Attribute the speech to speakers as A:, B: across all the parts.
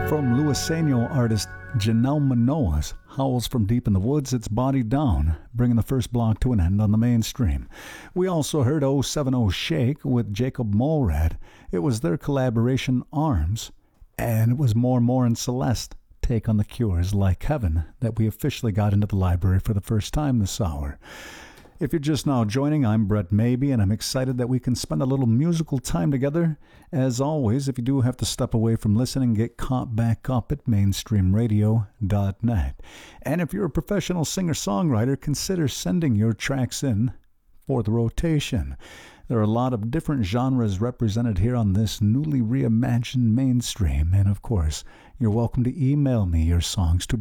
A: From Luiseno artist Janelle Manoa's Howls from Deep in the Woods, it's Body Down, bringing the first block to an end on the mainstream. We also heard 070 Shake with Jacob Molrad. It was their collaboration Arms, and it was More and Celeste take on The Cure's Like Heaven that we officially got into the library for the first time this hour. If you're just now joining, I'm Brett Maybe, and I'm excited that we can spend a little musical time together. As always, if you do have to step away from listening, get caught back up at mainstreamradio.net. And if you're a professional singer-songwriter, consider sending your tracks in for the rotation. There are a lot of different genres represented here on this newly reimagined mainstream. And of course, you're welcome to email me your songs to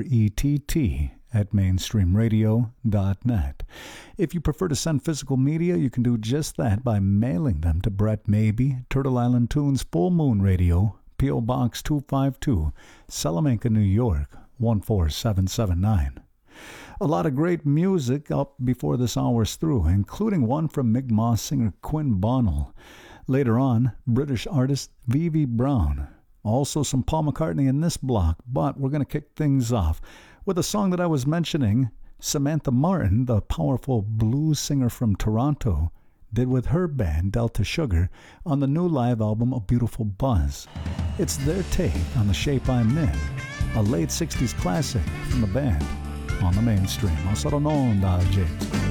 A: brett@mainstreamradio.net. If you prefer to send physical media, you can do just that by mailing them to Brett Maybe, Turtle Island Tunes, Full Moon Radio, P.O. Box 252, Salamanca, New York, 14779. A lot of great music up before this hour's through, including one from Mi'kmaq singer Quinn Bonnell. Later on, British artist Vivi Brown. Also some Paul McCartney in this block, but we're going to kick things off with a song that I was mentioning, Samantha Martin, the powerful blues singer from Toronto, did with her band Delta Sugar on the new live album A Beautiful Buzz. It's their take on The Shape I'm In, a late 60s classic from the band on the mainstream. I'll settle on, James.